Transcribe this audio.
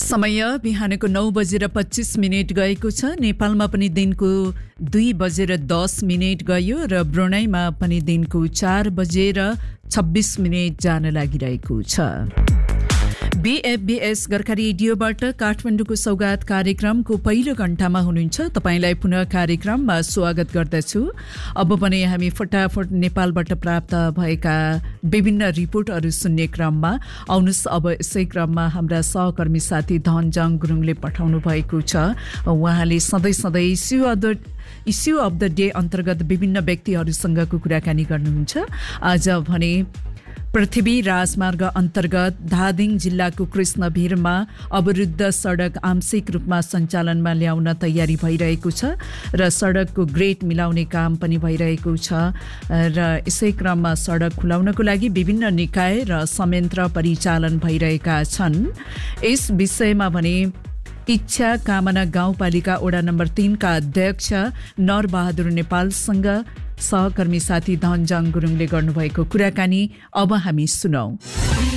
समय बिहानको 9:25 गएको छ। नेपालमा पनि दिनको 2:10 गयो र ब्रुनाईमा पनि दिनको 4:26 जान लागिरहेको छ। बीएफबीएस गोर्खा रेडियोबाट काठमाडौँको सौगात कार्यक्रमको पहिलो घण्टामा हुनुहुन्छ। तपाईंलाई पुनः कार्यक्रममा स्वागत गर्दछु। अब पनि हामी फटाफट नेपालबाट प्राप्त भएका विभिन्न रिपोर्टहरू सुन्ने क्रममा आउनुस्। अब यसै क्रममा हाम्रा सहकर्मी साथी धनजङ गुरुङले पठाउनु भएको छ। उहाँले सधैँ इस्यु अफ द डे अन्तर्गत विभिन्न व्यक्तिहरूसँगको कुराकानी गर्नुहुन्छ। आज भने पृथ्वी राजमार्ग अन्तर्गत धादिङ जिल्लाको कृष्णभिरमा अवरुद्ध सडक आंशिक रूपमा सञ्चालनमा ल्याउन तयारी भइरहेको छ र सडकको ग्रेड मिलाउने काम पनि भइरहेको छ र यसै क्रममा सडक खुलाउनको लागि विभिन्न निकाय र संयन्त्र परिचालन भइरहेका छन्। यस विषयमा भने इच्छा कामना गाउँपालिका वडा नम्बर 3 का अध्यक्ष नरबहादुर नेपालसँग सहकर्मी साथी धनजङ गुरुङले गर्नुभएको कुराकानी अब हामी सुनौं।